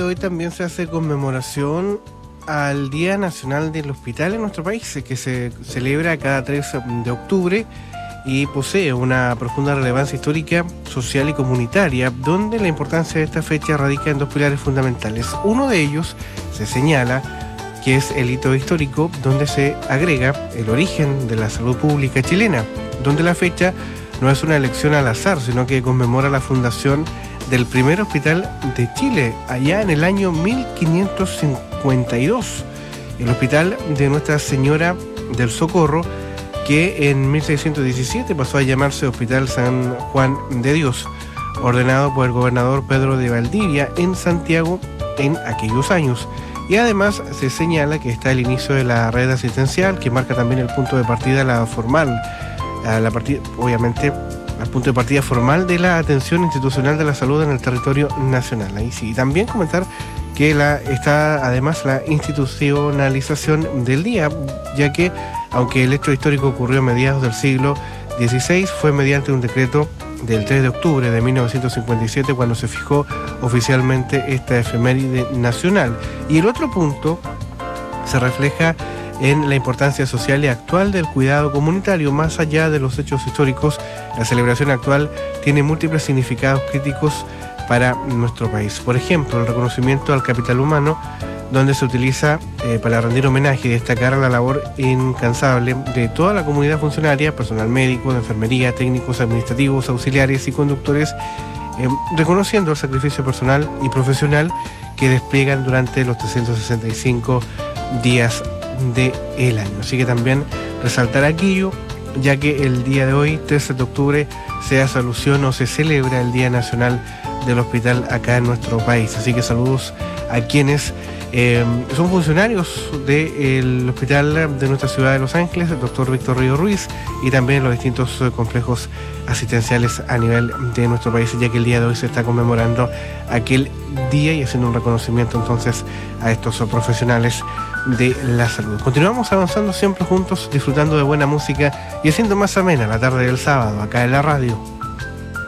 hoy también se hace conmemoración al Día Nacional del Hospital en nuestro país, que se celebra cada 3 de octubre y posee una profunda relevancia histórica, social y comunitaria, donde la importancia de esta fecha radica en 2 pilares fundamentales. Uno de ellos se señala que es el hito histórico, donde se agrega el origen de la salud pública chilena, donde la fecha no es una elección al azar, sino que conmemora la fundación del primer hospital de Chile, allá en el año 1552, el Hospital de Nuestra Señora del Socorro, que en 1617 pasó a llamarse Hospital San Juan de Dios, ordenado por el gobernador Pedro de Valdivia en Santiago en aquellos años. Y además se señala que está el inicio de la red asistencial, que marca también el punto de partida formal de la atención institucional de la salud en el territorio nacional. Ahí sí, también comentar que está además la institucionalización del día, ya que aunque el hecho histórico ocurrió a mediados del siglo XVI, fue mediante un decreto del 3 de octubre de 1957 cuando se fijó oficialmente esta efeméride nacional. Y el otro punto se refleja en la importancia social y actual del cuidado comunitario. Más allá de los hechos históricos, la celebración actual tiene múltiples significados críticos para nuestro país. Por ejemplo, el reconocimiento al capital humano, donde se utiliza para rendir homenaje y destacar la labor incansable de toda la comunidad funcionaria, personal médico, de enfermería, técnicos administrativos, auxiliares y conductores, reconociendo el sacrificio personal y profesional que despliegan durante los 365 días del año. Así que también resaltar aquello, ya que el día de hoy, 13 de octubre, se hace alusión o se celebra el Día Nacional del Hospital acá en nuestro país. Así que saludos a quienes son funcionarios del hospital de nuestra ciudad de Los Ángeles, el doctor Víctor Río Ruiz, y también los distintos complejos asistenciales a nivel de nuestro país, ya que el día de hoy se está conmemorando aquel día y haciendo un reconocimiento entonces a estos profesionales de la salud. Continuamos avanzando siempre juntos, disfrutando de buena música y haciendo más amena la tarde del sábado acá en la radio.